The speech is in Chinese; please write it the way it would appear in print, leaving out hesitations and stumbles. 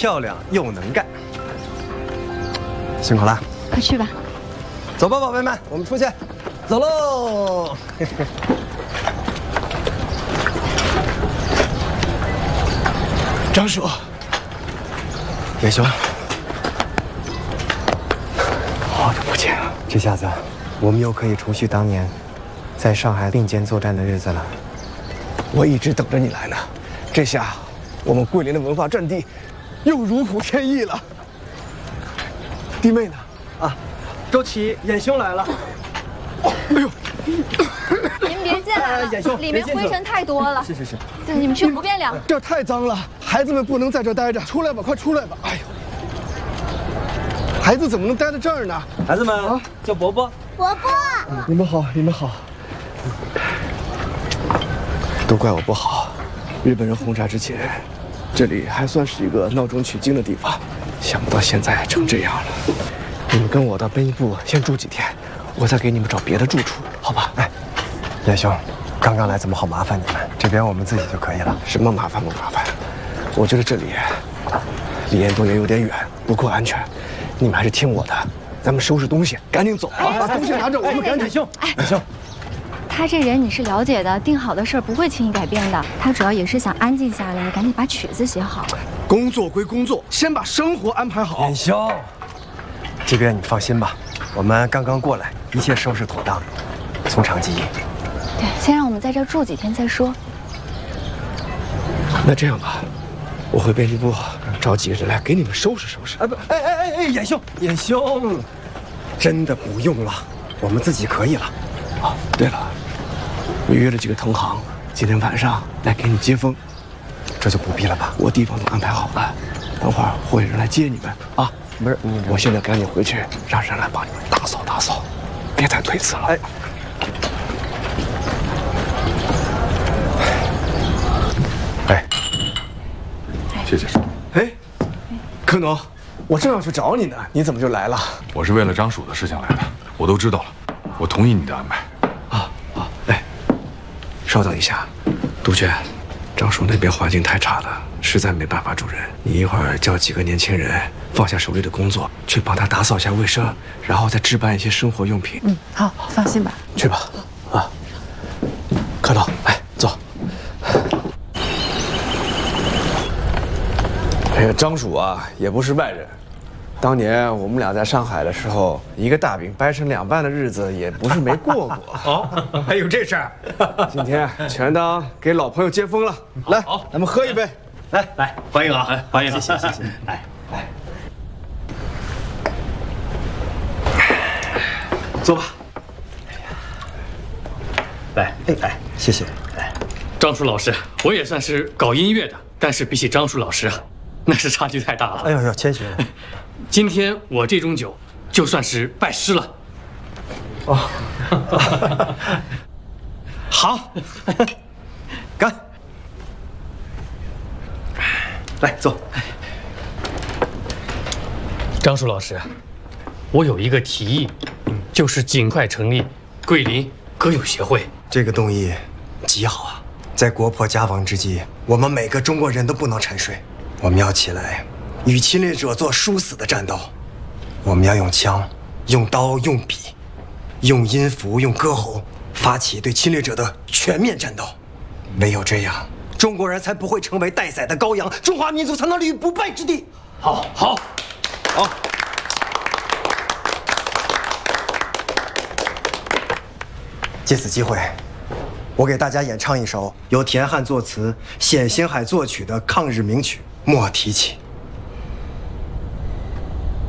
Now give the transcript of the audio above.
漂亮又能干。辛苦了， 快去吧。 走吧，宝贝们，我们出去，走喽。 张叔， 野兄， 好久不见啊！ 这下子，我们又可以重续当年在上海并肩作战的日子了。 我一直等着你来呢，这下我们桂林的文化阵地又如虎添翼了。弟妹呢？ 啊，周琦，野兄来了。 哎呦！ 您别进来了， 野兄， 里面灰尘太多了。 是。 对，你们去湖边聊。 这儿太脏了，孩子们不能在这儿待着，出来吧，快出来吧！哎呦，孩子怎么能待在这儿呢？ 孩子们，叫伯伯。 伯伯， 你们好，你们好。都怪我不好，日本人轰炸之前，这里还算是一个闹中取经的地方，想不到现在成这样了。你们跟我到奔一部先住几天，我再给你们找别的住处，好吧？哎， 野兄，刚刚来怎么好麻烦你们？这边我们自己就可以了。 什么麻烦不麻烦？我觉得这里离燕东也有点远，不够安全。你们还是听我的，咱们收拾东西，赶紧走啊！把东西拿着，我们赶紧。 野兄，野兄。 他这人你是了解的，定好的事儿不会轻易改变的。他主要也是想安静下来，赶紧把曲子写好。 工作归工作，先把生活安排好。 野兄，这边你放心吧，我们刚刚过来，一切收拾妥当，从长计议。 对，先让我们在这儿住几天再说。 那这样吧，我回编辑部找几个人来给你们收拾收拾。 哎，野兄，真的不用了，我们自己可以了。 哦，对了，我约了几个同行，今天晚上来给你接风。 这就不必了吧？ 我地方都安排好了，等会儿会有人来接你们啊。 不是， 我现在赶紧回去，让人来帮你们打扫打扫，别再推辞了。 哎， 谢谢。 哎，柯农，我正要去找你呢，你怎么就来了？ 我是为了张曙的事情来的，我都知道了，我同意你的安排。 哎，稍等一下，杜鹃，张叔那边环境太差了，实在没办法住人。你一会儿叫几个年轻人放下手里的工作，去帮他打扫一下卫生，然后再置办一些生活用品。 好，放心吧。 去吧，啊，柯导，来走。哎呀，张曙啊，也不是外人。当年我们俩在上海的时候，一个大饼掰成两半的日子也不是没过过。 哦，还有这事儿？ 今天全当给老朋友接风了。来，咱们喝一杯。 来，欢迎啊！欢迎，谢谢。 来，坐吧。 来，谢谢。 张叔老师，我也算是搞音乐的，但是比起张叔老师啊，那是差距太大了。 哎呦，谦虚了。 今天我这种酒就算是拜师了。 哦， 好， 干！来坐。 张叔老师，我有一个提议，就是尽快成立桂林歌友协会。 这个动议极好啊！在国破家亡之际，我们每个中国人都不能沉睡，我们要起来，与侵略者做殊死的战斗。我们要用枪、用刀、用笔、用音符、用歌喉，发起对侵略者的全面战斗。唯有这样，中国人才不会成为待宰的羔羊，中华民族才能立于不败之地。 好。 借此机会，我给大家演唱一首由田汉作词、冼星海作曲的抗日名曲《莫提起》。